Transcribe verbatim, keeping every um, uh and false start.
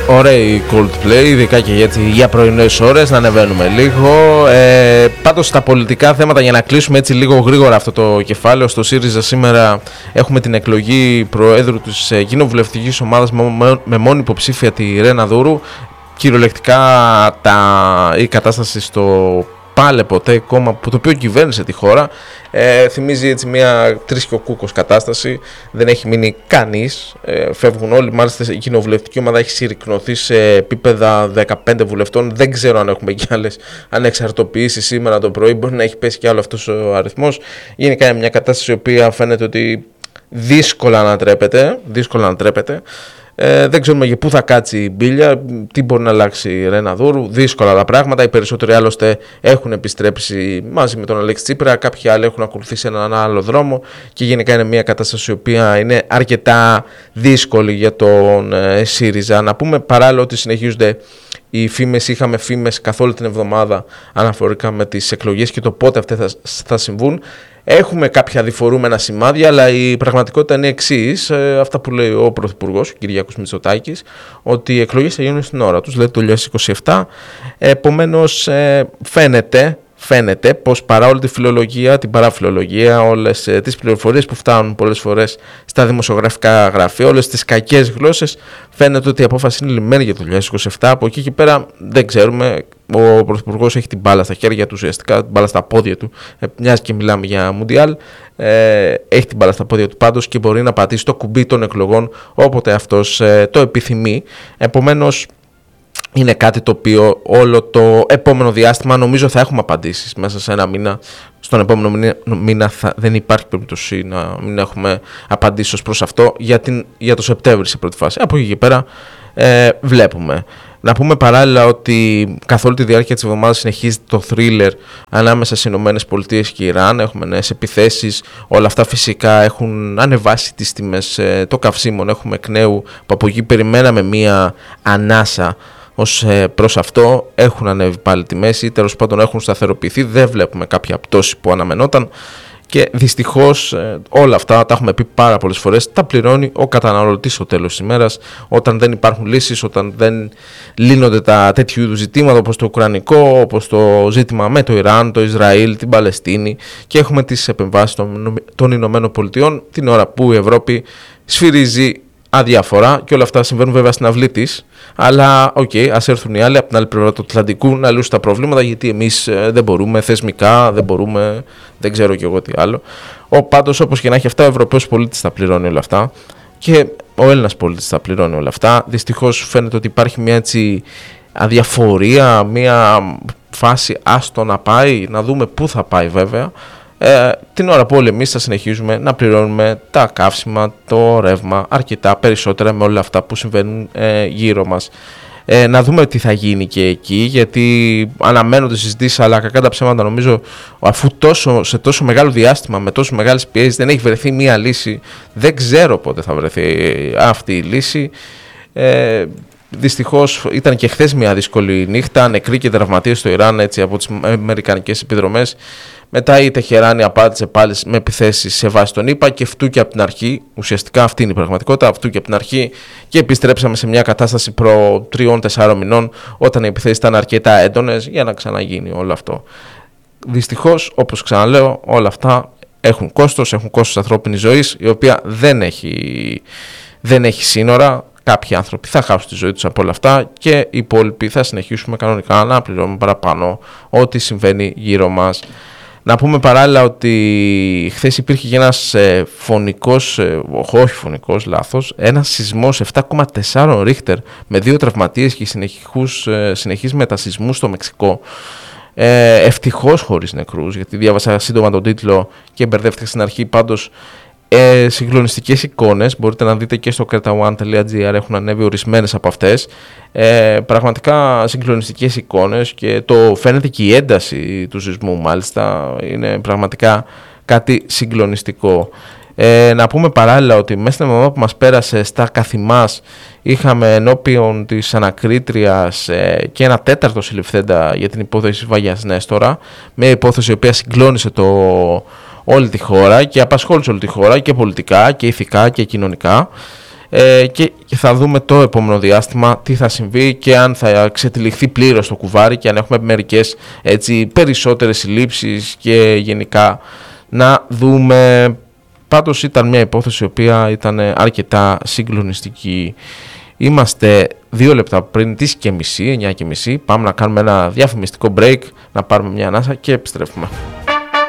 Ωραίοι Coldplay, ειδικά και έτσι για πρωινές ώρες, να ανεβαίνουμε λίγο. Ε, πάντως στα πολιτικά θέματα, για να κλείσουμε έτσι λίγο γρήγορα αυτό το κεφάλαιο, στο ΣΥΡΙΖΑ σήμερα έχουμε την εκλογή προέδρου της κοινοβουλευτικής ομάδας με μόνη υποψήφια τη Ρένα Δούρου. Κυριολεκτικά τα, η κατάσταση στο πάλε ποτέ κόμμα που το οποίο κυβέρνησε τη χώρα ε, θυμίζει έτσι μια τρεις και ο κούκος κατάσταση. Δεν έχει μείνει κανείς, ε, φεύγουν όλοι. Μάλιστα η κοινοβουλευτική ομάδα έχει συρρικνωθεί σε επίπεδα δεκαπέντε βουλευτών. Δεν ξέρω αν έχουμε και άλλες ανεξαρτοποιήσεις σήμερα το πρωί, μπορεί να έχει πέσει και άλλο αυτός ο αριθμός. Γενικά είναι μια κατάσταση η οποία φαίνεται ότι δύσκολα ανατρέπεται, δύσκολα ανατρέπεται. Ε, δεν ξέρουμε για πού θα κάτσει η μπίλια, τι μπορεί να αλλάξει η Ρένα Δούρου. Δύσκολα τα πράγματα. Οι περισσότεροι άλλωστε έχουν επιστρέψει μαζί με τον Αλέξη Τσίπρα. Κάποιοι άλλοι έχουν ακολουθήσει έναν άλλο δρόμο. Και γενικά είναι μια κατάσταση η οποία είναι αρκετά δύσκολη για τον ε, ΣΥΡΙΖΑ. Να πούμε παράλληλα ότι συνεχίζονται οι φήμες. Είχαμε φήμες καθ' όλη την εβδομάδα αναφορικά με τις εκλογές και το πότε αυτές θα, θα συμβούν. Έχουμε κάποια διφορούμενα σημάδια, αλλά η πραγματικότητα είναι εξής, ε, αυτά που λέει ο Πρωθυπουργός, ο Κυριάκος Μητσοτάκης, ότι οι εκλογές θα γίνουν στην ώρα τους, δηλαδή το δύο χιλιάδες είκοσι επτά. Επομένως, ε, φαίνεται, φαίνεται πως παρά όλη τη φιλολογία, την παραφιλολογία, όλες ε, τις πληροφορίες που φτάνουν πολλές φορές στα δημοσιογραφικά γραφεία, όλες τις κακές γλώσσες, φαίνεται ότι η απόφαση είναι λυμμένη για το δύο χιλιάδες είκοσι επτά. Από εκεί και πέρα δεν ξέρουμε. Ο Πρωθυπουργός έχει την μπάλα στα χέρια του, ουσιαστικά την μπάλα στα πόδια του. Ε, μιας και μιλάμε για Μουντιάλ, ε, έχει την μπάλα στα πόδια του πάντως και μπορεί να πατήσει το κουμπί των εκλογών όποτε αυτός ε, το επιθυμεί. Επομένως, είναι κάτι το οποίο όλο το επόμενο διάστημα νομίζω θα έχουμε απαντήσεις μέσα σε ένα μήνα. Στον επόμενο μήνα θα, δεν υπάρχει περίπτωση να μην έχουμε απαντήσεις ως προς αυτό για, την, για το Σεπτέμβρη σε πρώτη φάση. Από εκεί και πέρα ε, βλέπουμε. Να πούμε παράλληλα ότι καθ' όλη τη διάρκεια της εβδομάδας συνεχίζεται το θρίλερ ανάμεσα στις Ηνωμένες Πολιτείες και Ιράν. Έχουμε νέες επιθέσεις, όλα αυτά φυσικά έχουν ανεβάσει τις τιμές των καυσίμων. Έχουμε εκ νέου που από εκεί περιμέναμε μία ανάσα ως προς αυτό. Έχουν ανέβει πάλι τιμές ή τέλος πάντων έχουν σταθεροποιηθεί. Δεν βλέπουμε κάποια πτώση που αναμενόταν. Και δυστυχώς όλα αυτά τα έχουμε πει πάρα πολλές φορές, τα πληρώνει ο καταναλωτής στο τέλος της ημέρας, όταν δεν υπάρχουν λύσεις, όταν δεν λύνονται τα τέτοιου είδους ζητήματα όπως το ουκρανικό, όπως το ζήτημα με το Ιράν, το Ισραήλ, την Παλαιστίνη, και έχουμε τις επεμβάσεις των, των Ηνωμένων Πολιτειών την ώρα που η Ευρώπη σφυρίζει αδιάφορα, και όλα αυτά συμβαίνουν βέβαια στην αυλή της. Αλλά οκ, okay, ας έρθουν οι άλλοι από την άλλη πλευρά του Ατλαντικού να λύσουν τα προβλήματα, γιατί εμείς ε, δεν μπορούμε θεσμικά, δεν μπορούμε, δεν ξέρω κι εγώ τι άλλο. Ο, πάντως, όπως και να έχει αυτά, ο Ευρωπαίος πολίτης θα πληρώνει όλα αυτά και ο Έλληνας πολίτης θα πληρώνει όλα αυτά. Δυστυχώς φαίνεται ότι υπάρχει μια έτσι αδιαφορία, μια φάση άστο να πάει, να δούμε πού θα πάει βέβαια. Ε, την ώρα που όλοι εμείς θα συνεχίζουμε να πληρώνουμε τα καύσιμα, το ρεύμα, αρκετά περισσότερα με όλα αυτά που συμβαίνουν ε, γύρω μας. Ε, να δούμε τι θα γίνει και εκεί, γιατί αναμένονται συζητήσεις, αλλά κακά τα ψέματα νομίζω, αφού τόσο, σε τόσο μεγάλο διάστημα, με τόσο μεγάλες πιέσεις δεν έχει βρεθεί μία λύση, δεν ξέρω πότε θα βρεθεί αυτή η λύση. Ε, Δυστυχώς ήταν και χθες μια δύσκολη νύχτα, νεκροί και τραυματίες στο Ιράν έτσι, από τις αμερικανικές επιδρομές. Μετά η Τεχεράνη απάντησε πάλι με επιθέσεις σε βάση των ΗΠΑ και αυτού και από την αρχή, ουσιαστικά αυτή είναι η πραγματικότητα, αυτού και από την αρχή, και επιστρέψαμε σε μια κατάσταση προ τριών τεσσάρων μηνών, όταν οι επιθέσεις ήταν αρκετά έντονες, για να ξαναγίνει όλο αυτό. Δυστυχώς, όπως ξαναλέω, όλα αυτά έχουν κόστος, έχουν κόστος ανθρώπινης ζωής, η οποία δεν έχει, δεν έχει σύνορα. Κάποιοι άνθρωποι θα χάσουν τη ζωή τους από όλα αυτά και οι υπόλοιποι θα συνεχίσουμε κανονικά να πληρώνουμε παραπάνω ό,τι συμβαίνει γύρω μας. Να πούμε παράλληλα ότι χθες υπήρχε και ένας ε, φωνικός, ε, όχι φωνικός, λάθος, ένας σεισμός επτά κόμμα τέσσερα ρίχτερ με δύο τραυματίες και συνεχούς, ε, συνεχείς μετασεισμούς στο Μεξικό. Ε, ευτυχώς χωρίς νεκρούς, γιατί διάβασα σύντομα τον τίτλο και μπερδεύτηκα στην αρχή. Πάντως Ε, συγκλονιστικές εικόνες, μπορείτε να δείτε και στο κρέτα one τελεία τζι άρ, έχουν ανέβει ορισμένες από αυτές. Ε, πραγματικά συγκλονιστικές εικόνες, και το φαίνεται και η ένταση του σεισμού, μάλιστα είναι πραγματικά κάτι συγκλονιστικό. Ε, να πούμε παράλληλα ότι μέσα στην εβδομάδα που μας πέρασε στα Καθημάς είχαμε ενώπιον της ανακρίτριας ε, και ένα τέταρτο συλληφθέντα για την υπόθεση Βαγιάς Νέστορα, μια υπόθεση η οποία συγκλώνησε το όλη τη χώρα και απασχόλησε όλη τη χώρα και πολιτικά και ηθικά και κοινωνικά. ε, και, και θα δούμε το επόμενο διάστημα τι θα συμβεί και αν θα ξετυλιχθεί πλήρως το κουβάρι και αν έχουμε μερικές έτσι, περισσότερες συλλήψεις και γενικά να δούμε. Πάντως ήταν μια υπόθεση η οποία ήταν αρκετά συγκλονιστική. Είμαστε δύο λεπτά πριν τις και μισή, εννιά και μισή. Πάμε να κάνουμε ένα διαφημιστικό break, να πάρουμε μια ανάσα και επιστρέφουμε.